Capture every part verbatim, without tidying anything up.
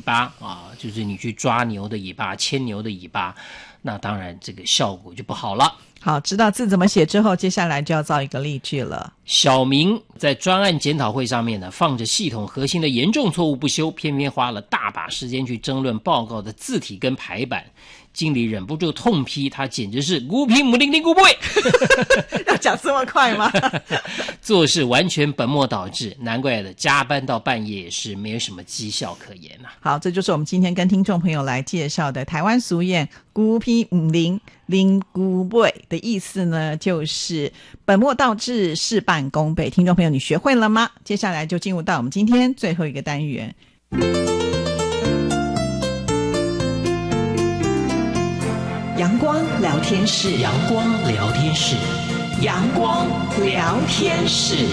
巴啊，就是你去抓牛的尾巴，牵牛的尾巴，那当然这个效果就不好了。 好，知道字怎么写之后，接下来就要造一个例句了。 小明在专案检讨会上面呢，放着系统核心的严重错误不修，偏偏花了大把时间去争论报告的字体跟排版。经理忍不住痛批他简直是孤僻母零零孤不会要讲这么快吗？ 做事完全本末倒置，难怪的加班到半夜也是没有什么绩效可言啊。 好，这就是我们今天跟听众朋友来介绍的台湾俗谚孤僻母零零孤不会的意思呢，就是本末倒置，事半功倍。听众朋友你学会了吗？接下来就进入到我们今天最后一个单元，阳光聊天室， 阳光聊天室， 阳光聊天室。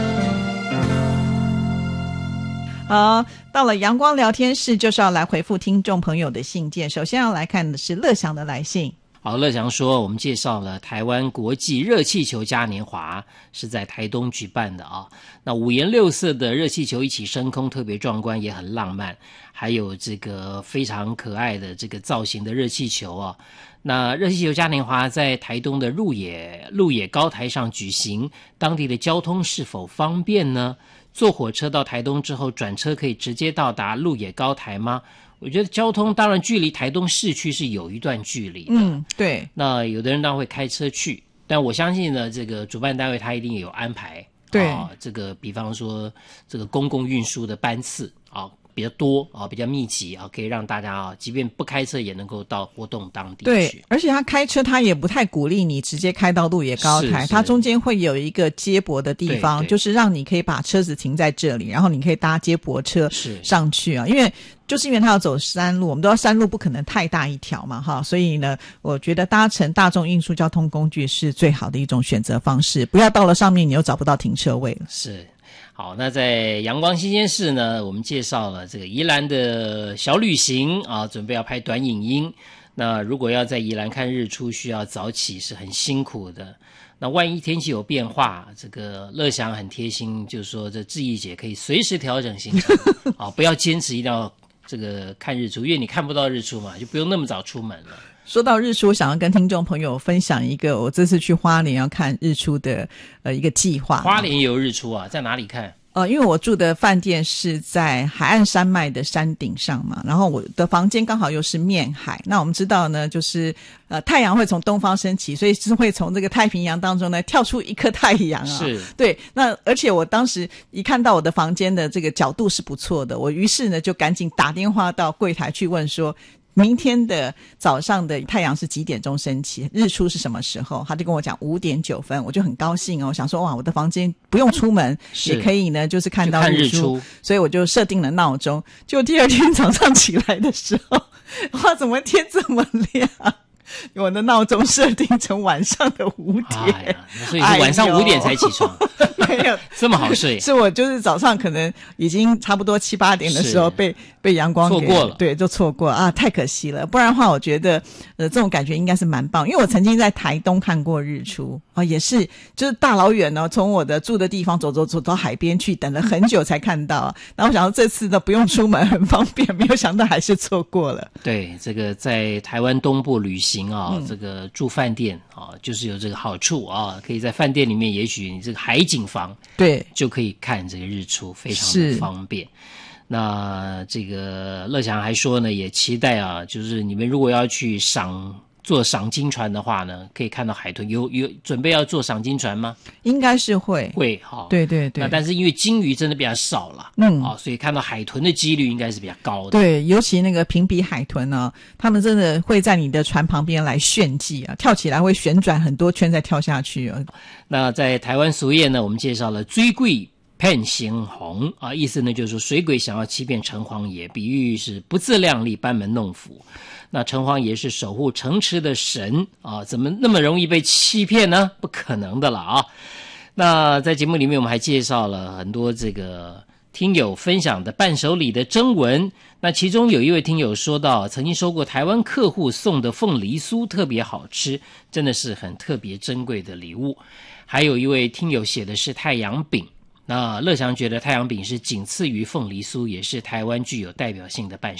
好，到了阳光聊天室，就是要来回复听众朋友的信件。首先要来看的是乐祥的来信。 好，乐祥说，我们介绍了台湾国际热气球嘉年华是在台东举办的啊。那五颜六色的热气球一起升空，特别壮观，也很浪漫。还有这个非常可爱的这个造型的热气球啊。那热气球嘉年华在台东的鹿野鹿野高台上举行，当地的交通是否方便呢？坐火车到台东之后，转车可以直接到达鹿野高台吗？我觉得交通当然距离台东市区是有一段距离的， 嗯，对。 那有的人当然会开车去，但我相信呢，这个主办单位他一定有安排， 对啊，这个比方说这个公共运输的班次啊比较多啊，比较密集啊，可以让大家啊，即便不开车也能够到活动当地去。 对，而且他开车他也不太鼓励你直接开到鹿野高台，他中间会有一个接驳的地方，就是让你可以把车子停在这里，然后你可以搭接驳车上去啊，因为就是因为他要走山路，我们都知道山路不可能太大一条嘛，哈，所以呢，我觉得搭乘大众运输交通工具是最好的一种选择方式，不要到了上面你又找不到停车位了。 是。好，那在阳光新鲜室呢，我们介绍了这个宜兰的小旅行啊，准备要拍短影音。那如果要在宜兰看日出，需要早起，是很辛苦的。那万一天气有变化，这个乐祥很贴心，就是说这志毅姐可以随时调整行程啊，不要坚持一定要这个看日出，因为你看不到日出嘛，就不用那么早出门了。 说到日出，想要跟听众朋友分享一个我这次去花莲要看日出的呃一个计划。 花莲也有日出啊，在哪里看？ 呃，因为我住的饭店是在海岸山脉的山顶上嘛，然后我的房间刚好又是面海。那我们知道呢，就是呃太阳会从东方升起，所以是会从这个太平洋当中呢跳出一颗太阳啊。 是， 对。那而且我当时一看到我的房间的这个角度是不错的，我于是呢就赶紧打电话到柜台去问说，明天的早上的太阳是几点钟升起，日出是什么时候？他就跟我讲五点九分，我就很高兴哦，我想说哇，我的房间不用出门也可以呢，就是看到日出，日出所以我就设定了闹钟。就第二天早上起来的时候，哇，怎么天这么亮？我的闹钟设定成晚上的五点，哎、 所以是晚上五点才起床， 没有这么好睡。 是我就是早上可能已经差不多七八点的时候被被阳光给错过了， 对，就错过啊，太可惜了。不然的话，我觉得呃这种感觉应该是蛮棒，因为我曾经在台东看过日出啊，也是就是大老远呢，从我的住的地方走走走到海边去，等了很久才看到。然后我想到这次呢不用出门很方便，没有想到还是错过了。 对，这个在台湾东部旅行啊、嗯，这个住饭店啊，就是有这个好处啊，可以在饭店里面，也许你这个海景房对就可以看这个日出，非常的方便。那这个乐祥还说呢，也期待啊，就是你们如果要去赏坐赏金船的话呢，可以看到海豚。有有准备要坐赏金船吗？ 应该是会会哈、哦，对对对。 那但是因为金鱼真的比较少了，嗯，啊、哦，所以看到海豚的几率应该是比较高的。 对，尤其那个平鼻海豚呢、啊，他们真的会在你的船旁边来炫技啊，跳起来会旋转很多圈再跳下去啊。 那在台湾俗谚呢，我们介绍了追贵骗行红啊，意思呢就是说水鬼想要欺骗城隍爷，比喻是不自量力班门弄斧。那城隍爷是守护城池的神啊，怎么那么容易被欺骗呢？不可能的了啊！那在节目里面我们还介绍了很多这个听友分享的伴手礼的征文，那其中有一位听友说到，曾经收过台湾客户送的凤梨酥，特别好吃，真的是很特别珍贵的礼物。还有一位听友写的是太阳饼，那乐祥觉得太阳饼是仅次于凤梨酥，也是台湾具有代表性的伴手礼。